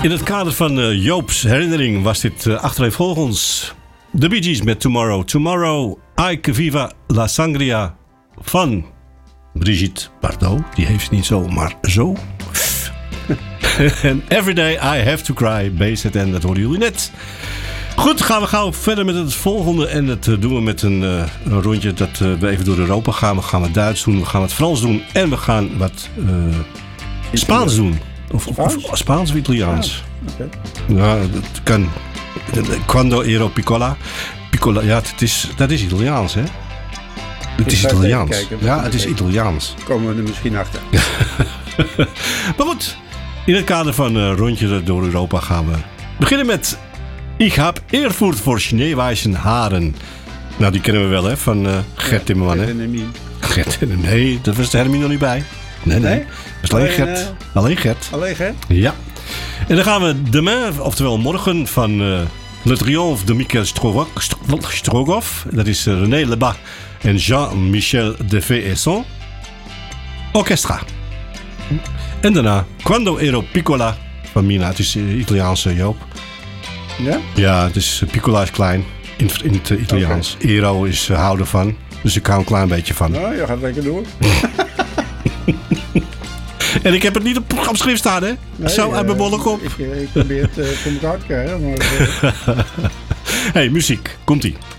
In het kader van Joop's herinnering was dit achtereenvolgens de Bee Gees met Tomorrow. Tomorrow, Ay que viva la sangria van Brigitte Bardot. Die heeft het niet zo, maar zo. En Everyday I Have to Cry, BZN, dat hoorden jullie net. Goed, gaan we gauw verder met het volgende. En dat doen we met een rondje dat we even door Europa gaan. We gaan wat Duits doen, we gaan wat Frans doen. En we gaan wat Spaans doen. Of Spaans of Italiaans. Ja, okay. Ja, dat kan. Quando ero piccola. Piccola, ja, dat is Italiaans, hè? Het is Italiaans. Ja, het is Italiaans. Komen we er misschien achter. Maar goed, in het kader van rondje door Europa gaan we beginnen met Ik heb Eervoert voor Schneeweißen Haren. Nou, die kennen we wel, hè? Van Gert Timmerman, hè? Gert, nee, dat was de Hermine nog niet bij. Nee. Dat is alleen Gert. Alleen Gert. Alleen Gert? Ja. En dan gaan we demain, oftewel morgen, van Le Triomphe de Michael Strogoff. Dat is René Lebas en Jean-Michel de Veesson. Orchestra. En daarna Quando ero piccola van Mina. Het is Italiaanse, Joop. Ja? Ja, het is piccola is klein in het Italiaans. Okay. Ero is houden van. Dus ik hou een klein beetje van. Nou, je gaat lekker door. En ik heb het niet op het programschrift staan, hè? Nee, zo uit mijn bolle kop. Ik probeer het voor elkaar te krijgen. Maar, hey, muziek. Komt-ie.